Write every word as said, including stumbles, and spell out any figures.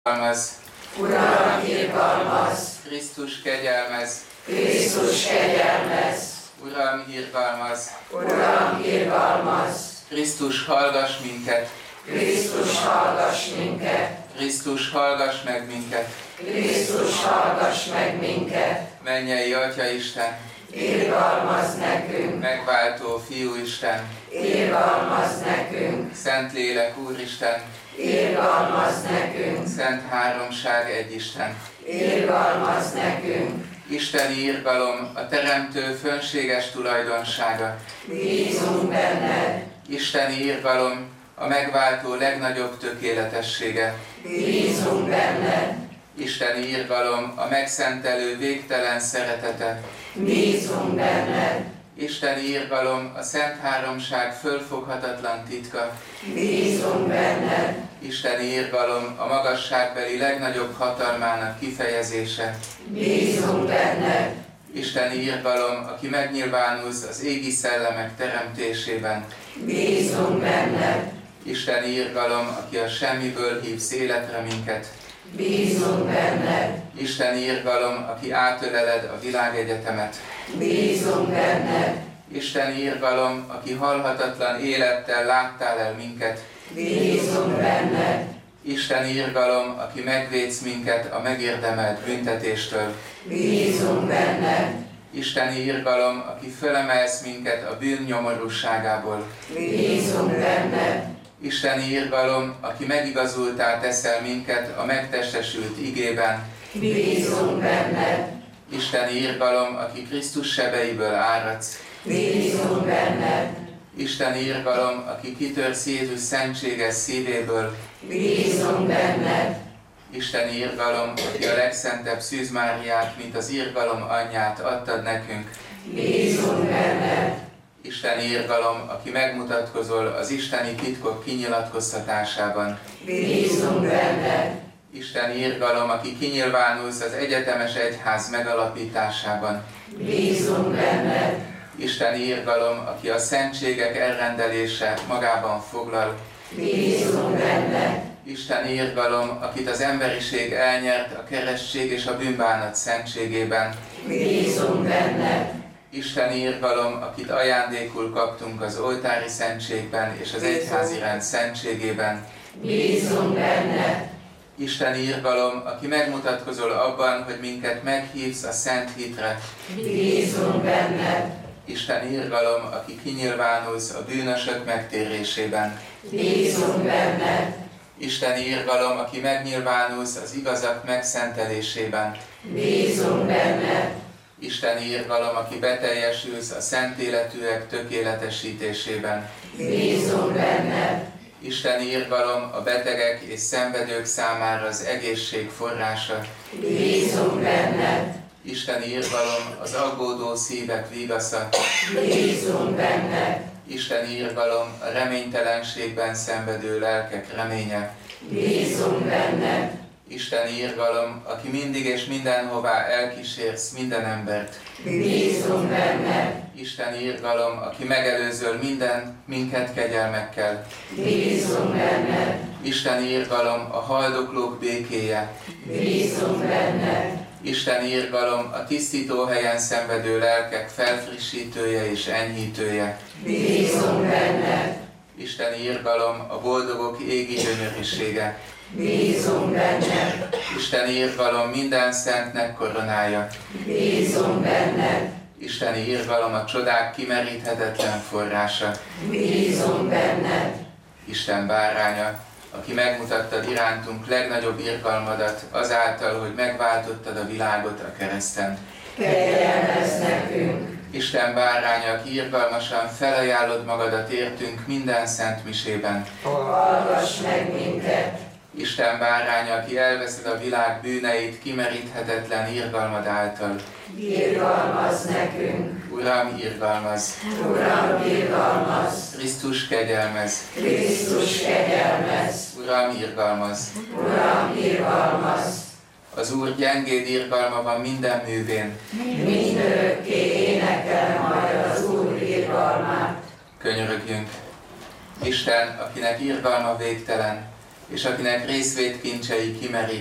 Irgalmaz, Uram, irgalmaz, Krisztus kegyelmez, Krisztus kegyelmez, Uram, irgalmaz, Uram, irgalmaz, Krisztus hallgass minket, Krisztus hallgass minket, Krisztus hallgass meg minket, Krisztus hallgass meg minket, mennyei Atya Isten, irgalmaz nekünk, megváltó Fiú Isten, irgalmaz nekünk, Szentlélek Úristen, irgalmaz nekünk, Szent Háromság egy Isten. irgalmaz nekünk, Isteni irgalom a Teremtő fönséges tulajdonsága. bízunk benned, Isteni irgalom a megváltó legnagyobb tökéletessége. bízunk benned, Isteni irgalom a megszentelő végtelen szeretete. bízunk benned, Isteni irgalom a Szent Háromság fölfoghatatlan titka. bízunk benned, Isteni irgalom a magasságbeli legnagyobb hatalmának kifejezése. bízunk benned, Isteni irgalom, aki megnyilvánulsz az égi szellemek teremtésében. bízunk benned, Isteni irgalom, aki a semmiből hívsz életre minket. bízunk benned, Isteni irgalom, aki átöleled a világegyetemet. bízunk benned, Isteni irgalom, aki halhatatlan élettel láttál el minket. bízunk benned, Isteni irgalom, aki megvédsz minket a megérdemelt büntetéstől. bízunk benned, Isteni irgalom, aki fölemelsz minket a bűn nyomorúságából. bízunk benned, Isteni irgalom, aki megigazultá teszel minket a megtestesült igében. bízunk benned, Isteni irgalom, aki Krisztus sebeiből áradsz. bízunk benned, Isteni irgalom, aki kitörsz Jézus szentséges szívéből. bízunk benned, Isteni irgalom, aki a legszentebb Szűz Máriát, mint az irgalom anyját adtad nekünk. bízunk benned, Isteni irgalom, aki megmutatkozol az isteni titkok kinyilatkoztatásában. bízunk benned, Isteni irgalom, aki kinyilvánulsz az egyetemes egyház megalapításában. bízunk benned, Isteni irgalom, aki a szentségek elrendelése magában foglal. bízunk benned, Isteni irgalom, akit az emberiség elnyert a keresztség és a bűnbánat szentségében. bízunk benned, Isteni irgalom, akit ajándékul kaptunk az oltári szentségben és az egyházi rend szentségében. bízunk benned, Isteni irgalom, aki megmutatkozol abban, hogy minket meghívsz a szent hitre. bízunk benned, Isteni irgalom, aki kinyilvánulsz a bűnösök megtérésében. bízunk benned, Isteni irgalom, aki megnyilvánulsz az igazak megszentelésében. bízunk benned, Isteni irgalom, aki beteljesülsz a szent életűek tökéletesítésében. bízunk benned, Isteni irgalom, a betegek és szenvedők számára az egészség forrása. bízunk benned, Isteni irgalom, az aggódó szívek vigasza. bízunk benned, Isteni irgalom, a reménytelenségben szenvedő lelkek reménye. bízunk benned, Isteni irgalom, aki mindig és mindenhová elkísérsz minden embert. bízunk benned, Isteni irgalom, aki megelőzöl minden minket kegyelmekkel. bízunk benned, Isteni irgalom, a haldoklók békéje. bízunk benned, Isteni irgalom, a tisztító helyen szenvedő lelkek felfrissítője és enyhítője. bízunk benned, Isteni irgalom, a boldogok égi gyönyörűsége. bízunk benned, Isteni irgalom minden szentnek koronája. bízunk benned, Isteni irgalom a csodák kimeríthetetlen forrása. bízunk benned, Isten báránya, aki megmutattad irántunk legnagyobb irgalmadat azáltal, hogy megváltottad a világot a kereszten. kegyelmezz nekünk, Isten báránya, aki irgalmasan felajánlod magadat értünk minden szent misében. hallgass meg minket, Isten báránya, aki elveszed a világ bűneit kimeríthetetlen irgalmad által. irgalmazz nekünk, Uram, irgalmaz! Uram, irgalmazz, Krisztus kegyelmez! Krisztus kegyelmezz, Uram, irgalmaz! Uram, irgalmazz, Az Úr gyengéd irgalma van minden művén. mindörökké énekel majd az Úr irgalmát. Könyörögjünk! Isten, akinek irgalma végtelen, és akinek részvétkincsei kimerített